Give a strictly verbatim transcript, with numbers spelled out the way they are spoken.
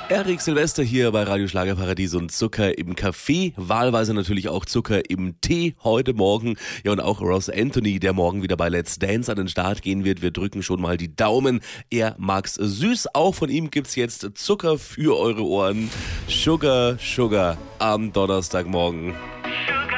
Erik Silvester hier bei Radio Schlagerparadies und Zucker im Kaffee, wahlweise natürlich auch Zucker im Tee heute Morgen. Ja, und auch Ross Anthony, der morgen wieder bei Let's Dance an den Start gehen wird. Wir drücken schon mal die Daumen. Er mag's süß. Auch von ihm gibt's jetzt Zucker für eure Ohren. Sugar, Sugar am Donnerstagmorgen.